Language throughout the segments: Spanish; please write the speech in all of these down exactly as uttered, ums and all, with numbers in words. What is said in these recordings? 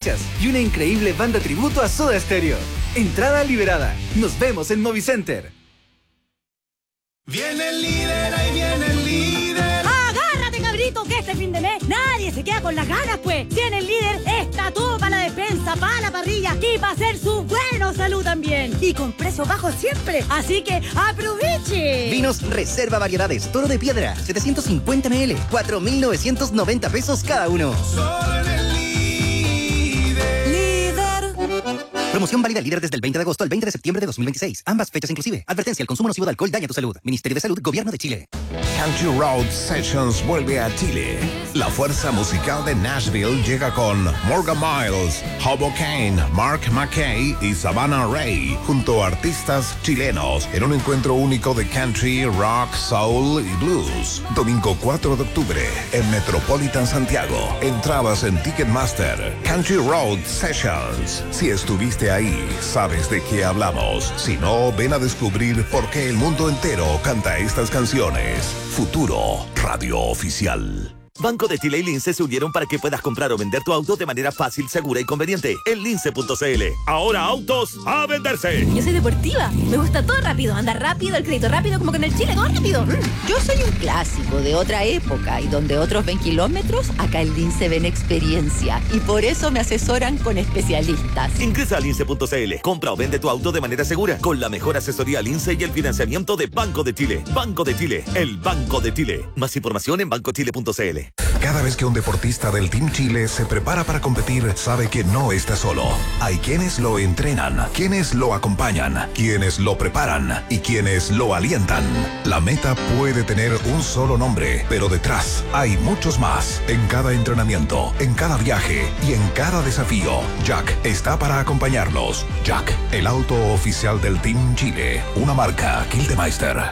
fechas y una increíble banda tributo a Soda Stereo. Entrada liberada. Nos vemos en Movicenter. Viene el líder, ahí viene el líder. ¡Agárrate, cabrito, que este fin de mes nadie se queda con las ganas, pues! Tiene el líder, está todo para la despensa, para la parrilla y para hacer su bueno salud también. Y con precios bajos siempre, así que ¡aproveche! Vinos Reserva Variedades, Toro de Piedra, setecientos cincuenta mililitros, cuatro mil novecientos noventa pesos cada uno. Solo en el líder. Líder. Promoción válida líder desde el veinte de agosto al veinte de septiembre de dos mil veintiséis. Ambas fechas inclusive. Advertencia, el consumo nocivo de alcohol daña tu salud. Ministerio de Salud, Gobierno de Chile. Country Road Sessions vuelve a Chile. La fuerza musical de Nashville llega con Morgan Miles, Hobo Kane, Mark McKay y Savannah Ray, junto a artistas chilenos, en un encuentro único de country, rock, soul y blues. Domingo cuatro de octubre, en Metropolitan Santiago. Entradas en Ticketmaster. Country Road Sessions. Si estuviste ahí, sabes de qué hablamos. Si no, ven a descubrir por qué el mundo entero canta estas canciones. Futuro, radio oficial. Banco de Chile y Lince se unieron para que puedas comprar o vender tu auto de manera fácil, segura y conveniente en lince punto c l. Ahora autos a venderse. Yo soy deportiva, me gusta todo rápido, andar rápido, el crédito rápido, como que en el Chile todo rápido. Yo soy un clásico de otra época y donde otros ven kilómetros, acá en Lince ven experiencia y por eso me asesoran con especialistas. Ingresa a lince punto c l, compra o vende tu auto de manera segura con la mejor asesoría Lince y el financiamiento de Banco de Chile. Banco de Chile, el Banco de Chile. Más información en banco chile punto c l. Cada vez que un deportista del Team Chile se prepara para competir, sabe que no está solo. Hay quienes lo entrenan, quienes lo acompañan, quienes lo preparan y quienes lo alientan. La meta puede tener un solo nombre, pero detrás hay muchos más. En cada entrenamiento, en cada viaje y en cada desafío, Jack está para acompañarlos. Jack, el auto oficial del Team Chile, una marca Kildemeister.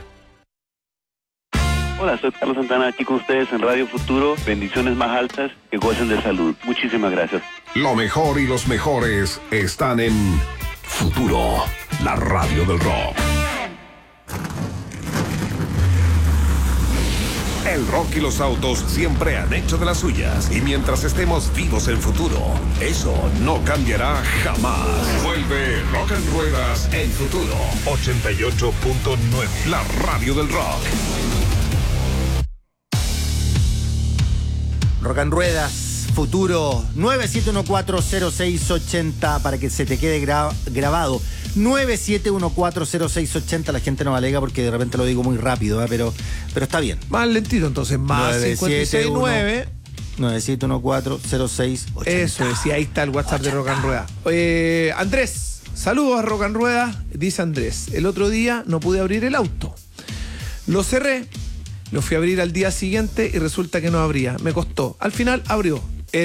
Hola, soy Carlos Santana, aquí con ustedes en Radio Futuro. Bendiciones más altas, que gocen de salud. Muchísimas gracias. Lo mejor y los mejores están en Futuro, la radio del rock. El rock y los autos siempre han hecho de las suyas. Y mientras estemos vivos en Futuro, eso no cambiará jamás. Vuelve Rock and Ruedas en Futuro. ochenta y ocho punto nueve, la radio del rock. Rock and Ruedas, Futuro, nueve siete uno cuatro cero seis ocho cero para que se te quede gra- grabado. nueve siete uno cuatro cero seis ocho cero, la gente no me alega porque de repente lo digo muy rápido, ¿eh? pero, pero está bien. Más lentito entonces, más cinco seis nueve nueve siete uno cuatro cero seis ocho cero. Eso es, y ahí está el WhatsApp ochenta de Rock and Rueda. Eh, Andrés, saludos a Rock and Rueda, dice Andrés. El otro día no pude abrir el auto. Lo cerré. Lo fui a abrir al día siguiente y resulta que no abría. Me costó. Al final abrió.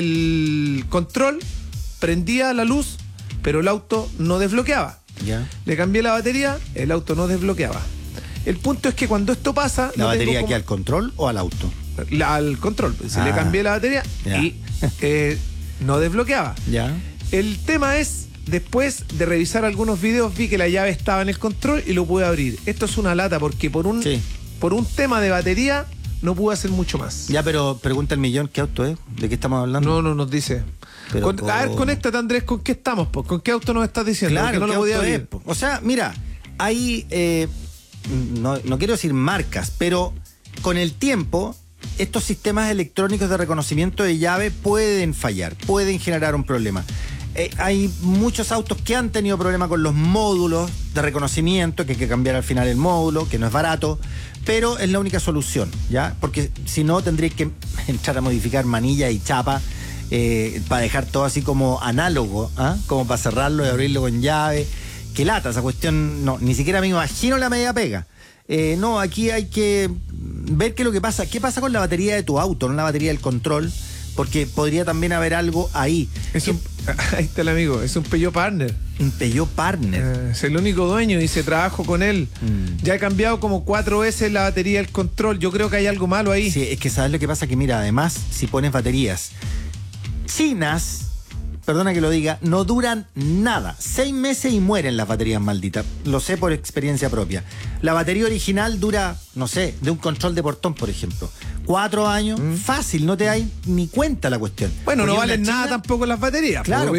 El control prendía la luz, pero el auto no desbloqueaba. Ya. Le cambié la batería, el auto no desbloqueaba. El punto es que cuando esto pasa... ¿La no batería como... aquí al control o al auto? La, al control. Se ah. le cambié la batería Ya. y eh, no desbloqueaba. Ya. El tema es, después de revisar algunos videos, vi que la llave estaba en el control y lo pude abrir. Esto es una lata porque por un... Sí. Por un tema de batería, no pude hacer mucho más. Ya, pero pregunta el millón, ¿qué auto es? ¿De qué estamos hablando? No, no nos dice. Con, por... A ver, conéctate, Andrés, ¿con qué estamos? Po? ¿Con qué auto nos estás diciendo? Claro, no ¿qué lo podía auto abrir. es? O sea, mira, hay, eh, no, no quiero decir marcas, pero con el tiempo, estos sistemas electrónicos de reconocimiento de llave pueden fallar, pueden generar un problema. Eh, hay muchos autos que han tenido problemas con los módulos de reconocimiento, que hay que cambiar al final el módulo, que no es barato, pero es la única solución, ¿ya? Porque si no, tendríais que entrar a modificar manilla y chapa eh, para dejar todo así como análogo, ¿ah? Como para cerrarlo y abrirlo con llave. Qué lata esa cuestión, no, ni siquiera me imagino la media pega. Eh, no, aquí hay que ver qué es lo que pasa. ¿Qué pasa con la batería de tu auto, no la batería del control? Porque podría también haber algo ahí. Es un, ahí está el amigo, es un Peugeot Partner. Un Peugeot Partner. Eh, es el único dueño, dice, trabajo con él. Mm. Ya he cambiado como cuatro veces la batería del control. Yo creo que hay algo malo ahí. Sí, es que sabes lo que pasa, que mira, además, si pones baterías chinas, perdona que lo diga, no duran nada. Seis meses y mueren las baterías malditas. Lo sé por experiencia propia. La batería original dura, no sé, de un control de portón, por ejemplo. Cuatro años, mm. fácil, no te das ni cuenta la cuestión. Bueno, porque no valen China, nada tampoco las baterías. Claro.